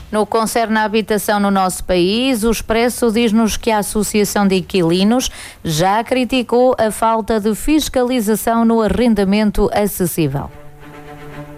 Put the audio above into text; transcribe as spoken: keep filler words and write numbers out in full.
No que concerne à habitação no nosso país, o Expresso diz-nos que a Associação de Inquilinos já criticou a falta de fiscalização no arrendamento acessível.